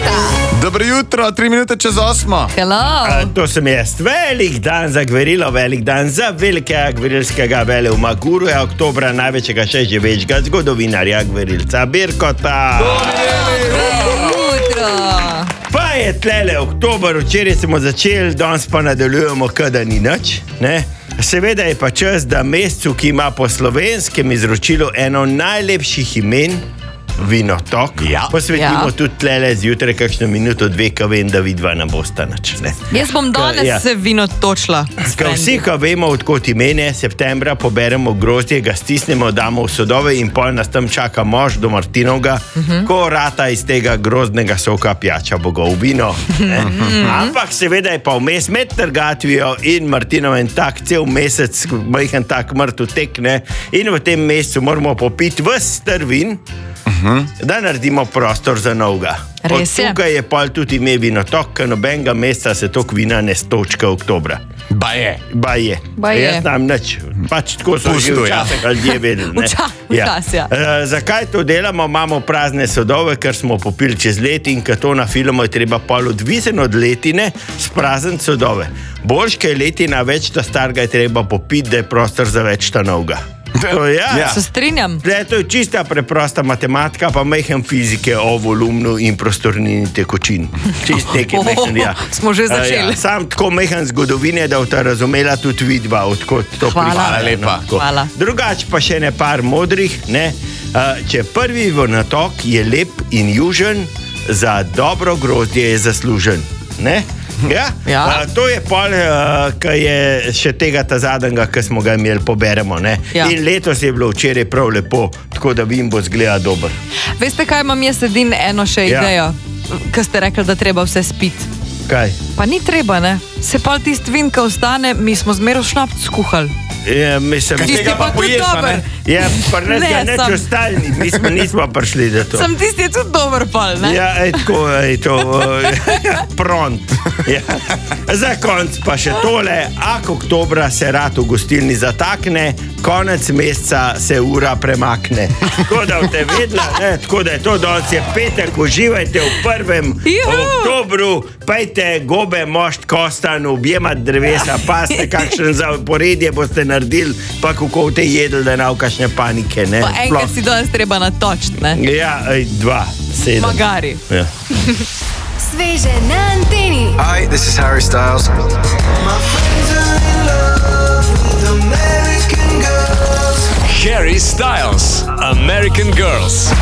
minuta. Dobro jutro, 3 minute čez 8. Hello. To sem jaz. Velik dan za gverilo, velik dan za velikega gverilskega veleuma Guruja, oktobra, največjega še živečega zgodovinarja gverilca Birkota. Jutro. Pa je tlele oktober, včeraj smo začeli, danes pa nadaljujemo, kada ni nič, ne? Seveda je pa čas, da mesecu, ki ima po slovenskem izročilu eno najlepših imen, Vinotok, posvetimo tudi tlele zjutraj kakšno minuto, dve, ko vem, da vidva ne bosta nič. Jaz bom danes se vino točila. Vsi, ko vemo, odkot imene, septembra poberemo grozdje, ga stisnemo, damo v sodove in pol nas tam čaka mož do Martinovga, ko rata iz tega grozdnega soka pijača bogov vino. Ampak seveda je pa vmes med trgatvijo in Martinovem tak cel mesec, majhen tak mrtev tekne, in v tem mesecu moramo popiti ves strvin, da naredimo prostor za novega. Od tukaj je pol tudi ime Vinotok, ker nobenega meseca se tok vina ne stočka oktobra. Baje. Jaz znam nič. Pač tako so že včasih ljudje vedeli. Zakaj to delamo? Imamo prazne sodove, ker smo popili čez let in ker to na filmu je treba pol odvisen od letine sprazniti sodove. Boljš, ker je letina več ta starega, je treba popiti, da je prostor za več ta novega. Se strinjam. To je čista preprosta matematika, pa majhen fizike o volumnu in prostornini tekočin. Čist nekaj majhen, Smo že začeli. Sam tako majhen zgodovine, da boste razumela tudi vidva, odkot to prihaja. Hvala. Drugač pa še ne par modrih, ne? Če prvi Vinotok je lep in južen, za dobro grozdje je zaslužen, ne? To je pol, ki je še tega ta zadnjega, ki smo ga imeli, poberemo, ne? In letos je bilo včeraj prav lepo, tako da vim bo zgleda dober. Veste kaj, imam jaz edino eno še idejo, ki ste rekli, da treba vse spiti. Kaj? Pa ni treba, ne? Se pa tist vin, ki ostane, mi smo zmeraj šnapt skuhali. Tisti pa tudi dober. Pa neč ostali, mi nismo prišli do to. Sam tisti je tudi dober pol, ne? Tako je to, pront. Za konc pa še tole, oktobra se rad v gostilni zatakne, konec meseca se ura premakne. Tako da boste vedela, tako da je to danes je petek, uživajte v 1. oktobru, pejte gobe, mošt, kostan, objemat drevesa, paste kakšen zaporedje boste naredili, pa kako te jedli, da nav kakšne panike, ne? Pa enkrat si danes treba natočiti, ne? 2, 7. Magari. Sveže na anteni. Hi, this is Harry Styles. My friends are in love with American girls. Harry Styles, American Girls.